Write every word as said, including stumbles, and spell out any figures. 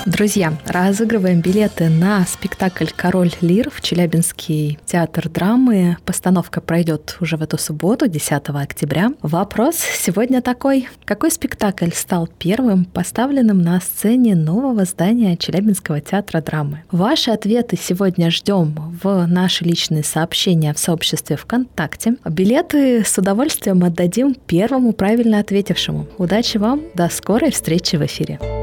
Друзья, разыгрываем билеты на спектакль «Король Лир» в Челябинский театр драмы. Постановка пройдет уже в эту субботу, десятого октября. Вопрос сегодня такой. Какой спектакль стал первым поставленным на сцене нового здания Челябинского театра драмы? Ваши ответы сегодня ждем в наши личные сообщения в сообществе ВКонтакте. Билеты с удовольствием отдадим первому правильно ответившему. Удачи вам, до скорой встречи в эфире.